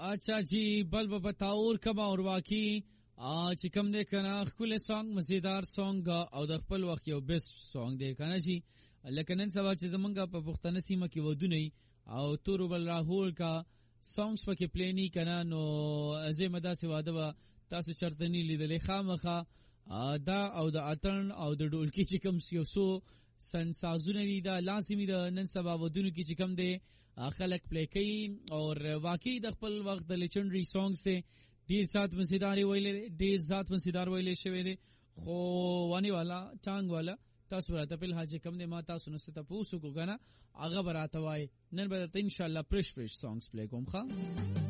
अच्छा जी बल बताओ कमा और वाकई چې کوم دې کنه خپل سونګ مزیدار سونګ او د خپل وخت یو بیسټ سونګ دی کنه جی لکه نن سبا چې زمونږ په پښتنه سیمه کې ودونی او تور بل راهول کا سونګز پکې پلینی کنه نو زموږ داسې واده تاسو چرتنی لیدلې خامخه دا او د اتن او د ډولکی چې کوم سیوسو سنسازونه دي دا لازمي ده نن سبا ودونو کې چې کوم دي خلک پلی کوي او واقعي د خپل وخت د لیجنډري سونګز ته ډیر ذات مسیدار ویلې شوی دی خو وانی والا ټانګ والا تاسو راته په حاجه کم نه ما تاسو نو ست پوسو کو غنا هغه براته وای نن به ان شاء الله فرش سونګز پلی کوم ښا